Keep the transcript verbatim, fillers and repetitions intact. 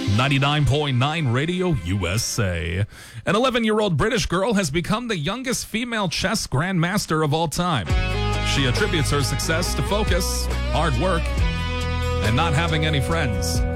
ninety-nine point nine Radio U S A. An eleven-year-old British girl has become the youngest female chess grandmaster of all time. She attributes her success to focus, hard work, and not having any friends.